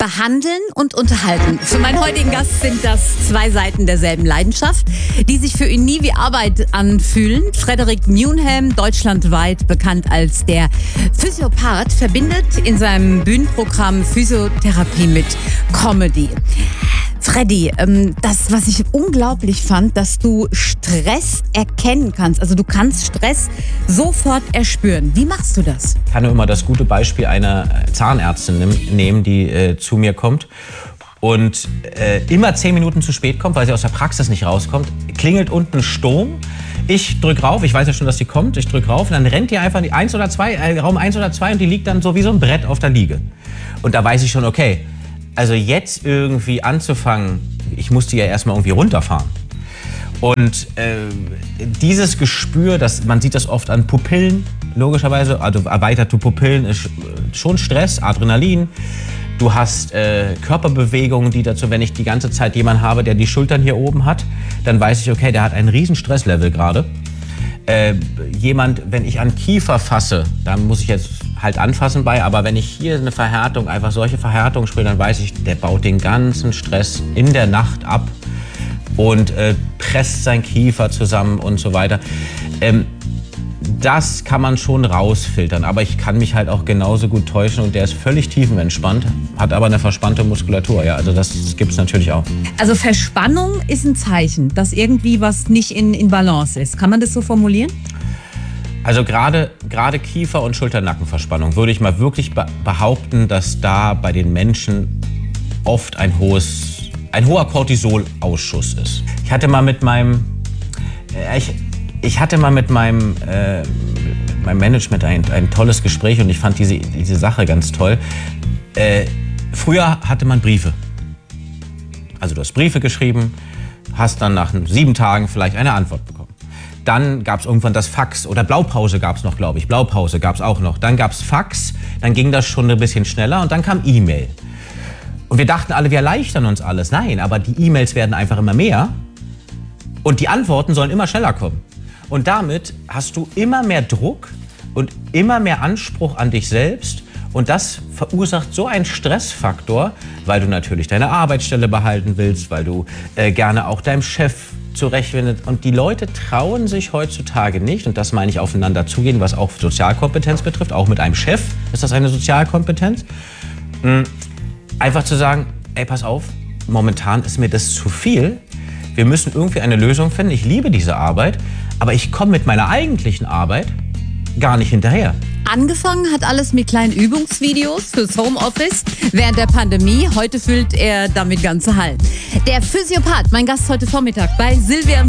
Behandeln und unterhalten. Für meinen heutigen Gast sind das zwei Seiten derselben Leidenschaft, die sich für ihn nie wie Arbeit anfühlen. Frederik Newnham, deutschlandweit bekannt als der Physiopath, verbindet in seinem Bühnenprogramm Physiotherapie mit Comedy. Freddy, das, was ich unglaublich fand, dass du Stress erkennen kannst. Also du kannst Stress sofort erspüren. Wie machst du das? Ich kann nur immer das gute Beispiel einer Zahnärztin nehmen, die zu mir kommt und immer 10 Minuten zu spät kommt, weil sie aus der Praxis nicht rauskommt. Klingelt unten Sturm. Ich drücke rauf, ich weiß ja schon, dass die kommt, ich drücke rauf und dann rennt die einfach in die Raum 1 oder 2 und die liegt dann so wie so ein Brett auf der Liege. Und da weiß ich schon, okay, also jetzt irgendwie anzufangen, ich muss die ja erstmal irgendwie runterfahren. Und dieses Gespür, man sieht das oft an Pupillen, logischerweise, also erweiterte Pupillen ist schon Stress, Adrenalin. Du hast Körperbewegungen, die dazu, wenn ich die ganze Zeit jemanden habe, der die Schultern hier oben hat, dann weiß ich, okay, der hat einen riesen Stresslevel gerade. Wenn ich an Kiefer fasse, da muss ich jetzt halt anfassen bei, aber wenn ich hier eine Verhärtung, einfach solche Verhärtungen spüre, dann weiß ich, der baut den ganzen Stress in der Nacht ab und presst sein Kiefer zusammen und so weiter. Das kann man schon rausfiltern, aber ich kann mich halt auch genauso gut täuschen und der ist völlig tiefenentspannt, hat aber eine verspannte Muskulatur, ja, also das gibt's natürlich auch. Also Verspannung ist ein Zeichen, dass irgendwie was nicht in Balance ist. Kann man das so formulieren? Also gerade Kiefer- und Schulternackenverspannung würde ich mal wirklich behaupten, dass da bei den Menschen oft ein hoher Cortisolausschuss ist. Ich hatte mal mit meinem Management ein tolles Gespräch und ich fand diese Sache ganz toll. Früher hatte man Briefe. Also du hast Briefe geschrieben, hast dann nach 7 Tagen vielleicht eine Antwort bekommen. Dann gab es irgendwann das Fax oder Blaupause gab es noch, glaube ich. Blaupause gab es auch noch. Dann gab es Fax, dann ging das schon ein bisschen schneller und dann kam E-Mail. Und wir dachten alle, wir erleichtern uns alles. Nein, aber die E-Mails werden einfach immer mehr und die Antworten sollen immer schneller kommen. Und damit hast du immer mehr Druck und immer mehr Anspruch an dich selbst. Und das verursacht so einen Stressfaktor, weil du natürlich deine Arbeitsstelle behalten willst, weil du gerne auch deinem Chef zurechtfindest. Und die Leute trauen sich heutzutage nicht, und das meine ich aufeinander zugehen, was auch Sozialkompetenz betrifft, auch mit einem Chef ist das eine Sozialkompetenz, einfach zu sagen, ey, pass auf, momentan ist mir das zu viel. Wir müssen irgendwie eine Lösung finden. Ich liebe diese Arbeit, aber ich komme mit meiner eigentlichen Arbeit gar nicht hinterher. Angefangen hat alles mit kleinen Übungsvideos fürs Homeoffice während der Pandemie. Heute füllt er damit ganze Hallen. Der Physiopath, mein Gast heute Vormittag bei Silvia